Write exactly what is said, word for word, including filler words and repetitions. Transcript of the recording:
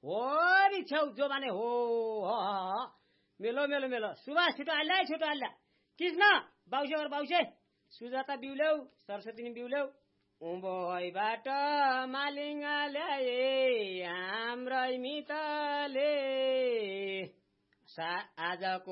हो नि छेउ जो भने हो मेलो मेलो मेलो सुभाष छिटो हाल्ला छिटो हाल्ला कृष्ण बाउसे गर बाउसे सुजाता बिउल्याउ सरस्वती नि बिउल्याउ उँभोइबाट मालिङ्गा ल्याए हाम्रै मितले आजको